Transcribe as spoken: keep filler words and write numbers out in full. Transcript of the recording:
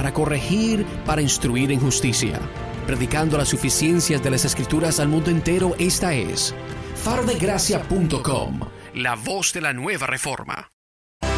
para corregir, para instruir en justicia, predicando las suficiencias de las Escrituras al mundo entero. Esta es faro de gracia punto com, la voz de la nueva reforma.